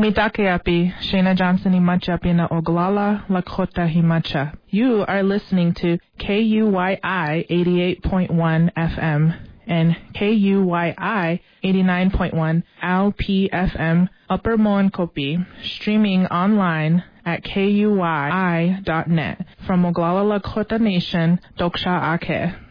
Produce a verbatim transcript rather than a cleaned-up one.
Mitake api, Shayna Johnson imacha na Oglala Lakota himacha. You are listening to K U Y I eighty-eight point one F M and K U Y I eighty-nine point one L P F M Upper Moenkopi, streaming online at K U Y I dot net from Oglala Lakota Nation, Doksha Ake.